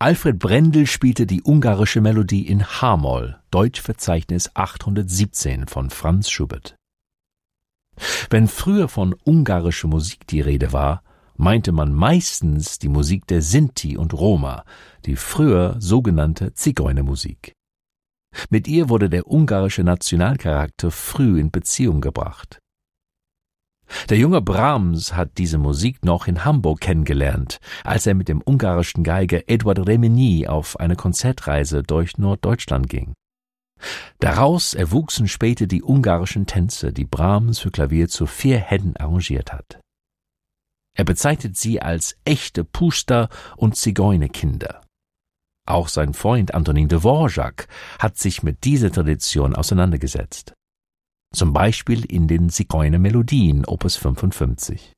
Alfred Brendel spielte die ungarische Melodie in H-Moll, Deutschverzeichnis 817 von Franz Schubert. Wenn früher von ungarischer Musik die Rede war, meinte man meistens die Musik der Sinti und Roma, die früher sogenannte Zigeunermusik. Mit ihr wurde der ungarische Nationalcharakter früh in Beziehung gebracht. Der junge Brahms hat diese Musik noch in Hamburg kennengelernt, als er mit dem ungarischen Geiger Edward Remini auf eine Konzertreise durch Norddeutschland ging. Daraus erwuchsen später die ungarischen Tänze, die Brahms für Klavier zu 4 Händen arrangiert hat. Er bezeichnet sie als echte Puszta- und Zigeunerkinder. Auch sein Freund Antonin Dvorak hat sich mit dieser Tradition auseinandergesetzt. Zum Beispiel in den Zigeunermelodien Opus 55.